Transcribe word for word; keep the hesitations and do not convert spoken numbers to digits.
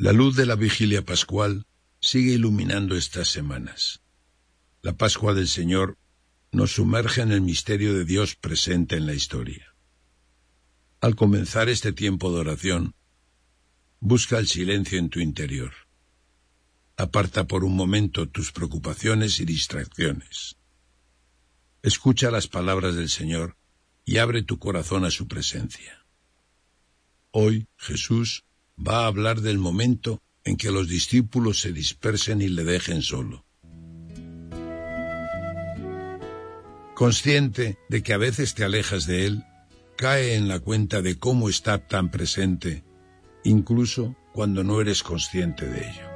La luz de la vigilia pascual sigue iluminando estas semanas. La Pascua del Señor nos sumerge en el misterio de Dios presente en la historia. Al comenzar este tiempo de oración, busca el silencio en tu interior. Aparta por un momento tus preocupaciones y distracciones. Escucha las palabras del Señor y abre tu corazón a su presencia. Hoy Jesús va a hablar del momento en que los discípulos se dispersen y le dejen solo. Consciente de que a veces te alejas de él, cae en la cuenta de cómo está tan presente, incluso cuando no eres consciente de ello.